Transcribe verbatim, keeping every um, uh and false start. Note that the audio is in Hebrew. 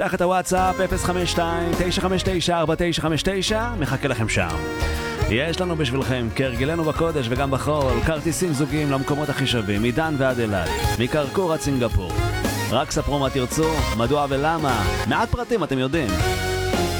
פתח את הוואטסאפ אפס חמש שתיים תשע חמש תשע ארבע תשע חמש תשע, מחכה לכם שם. יש לנו בשבילכם, כרגלנו בקודש וגם בחול, כרטיסים זוגיים למקומות הכי שווים, מדן ועד אילת, מקרקור עד סינגפור. רק ספרו מה תרצו, מדוע ולמה, מעט פרטים אתם יודעים.